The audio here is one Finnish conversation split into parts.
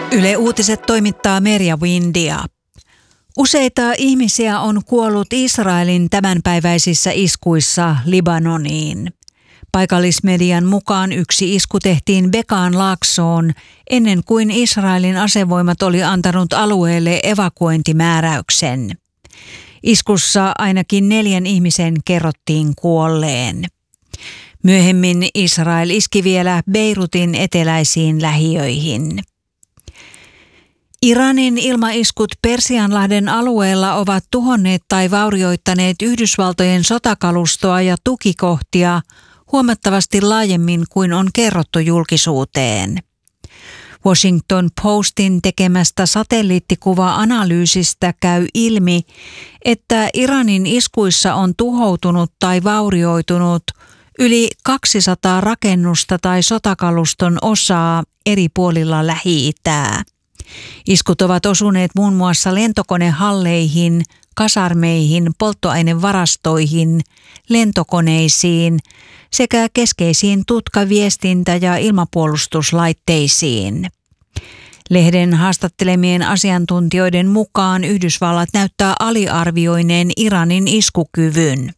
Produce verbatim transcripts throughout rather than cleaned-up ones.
Yle Uutiset toimittaa Merja Windia. Useita ihmisiä on kuollut Israelin tämänpäiväisissä iskuissa Libanoniin. Paikallismedian mukaan yksi isku tehtiin Bekaan laaksoon ennen kuin Israelin asevoimat oli antanut alueelle evakuointimääräyksen. Iskussa ainakin neljän ihmisen kerrottiin kuolleen. Myöhemmin Israel iski vielä Beirutin eteläisiin lähiöihin. Iranin ilmaiskut Persianlahden alueella ovat tuhonneet tai vaurioittaneet Yhdysvaltojen sotakalustoa ja tukikohtia huomattavasti laajemmin kuin on kerrottu julkisuuteen. Washington Postin tekemästä satelliittikuva-analyysistä käy ilmi, että Iranin iskuissa on tuhoutunut tai vaurioitunut yli kaksisataa rakennusta tai sotakaluston osaa eri puolilla Lähi-itää. Iskut ovat osuneet muun muassa lentokonehalleihin, kasarmeihin, polttoainevarastoihin, lentokoneisiin sekä keskeisiin tutka-, viestintä- ja ilmapuolustuslaitteisiin. Lehden haastattelemien asiantuntijoiden mukaan Yhdysvallat näyttää aliarvioineen Iranin iskukyvyn.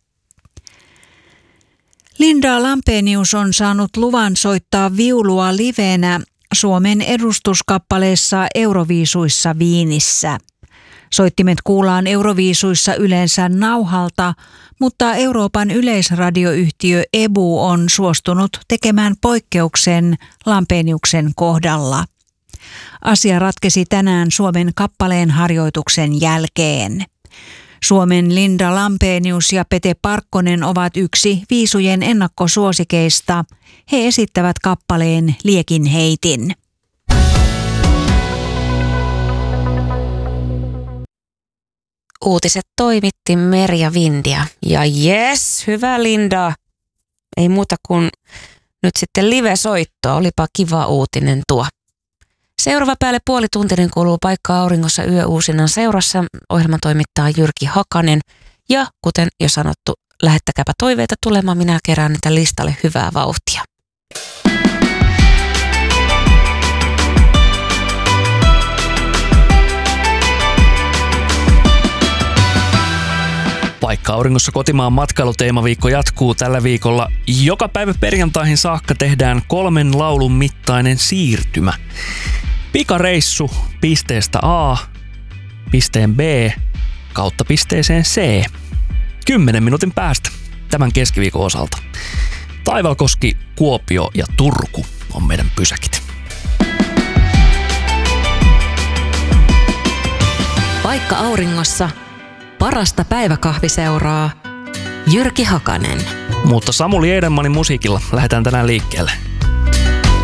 Linda Lampenius on saanut luvan soittaa viulua livenä Suomen edustuskappaleessa Euroviisuissa Viinissä. Soittimet kuullaan Euroviisuissa yleensä nauhalta, mutta Euroopan yleisradioyhtiö E B U on suostunut tekemään poikkeuksen Lampeniuksen kohdalla. Asia ratkesi tänään Suomen kappaleen harjoituksen jälkeen. Suomen Linda Lampenius ja Pete Parkkonen ovat yksi viisujen ennakkosuosikeista. He esittävät kappaleen Liekin heitin. Uutiset toimitti Merja Windia. Ja jes, hyvä Linda. Ei muuta kuin nyt sitten live-soittoa. Olipa kiva uutinen tuo. Seuraava päälle puolituntinen kuuluu Paikka auringossa yöuusinnan seurassa. Ohjelman toimittaa Jyrki Hakanen. Ja kuten jo sanottu, lähettäkääpä toiveita tulemaan. Minä kerään niitä listalle hyvää vauhtia. Paikka auringossa kotimaan matkailuteemaviikko jatkuu tällä viikolla. Joka päivä perjantaihin saakka tehdään kolmen laulun mittainen siirtymä. Pikareissu pisteestä A, pisteen B kautta pisteeseen C. Kymmenen minuutin päästä tämän keskiviikon osalta. Taivalkoski, Kuopio ja Turku on meidän pysäkit. Paikka auringossa. Parasta päiväkahviseuraa Jyrki Hakanen. Mutta Samuli Edelmanin musiikilla lähdetään tänään liikkeelle.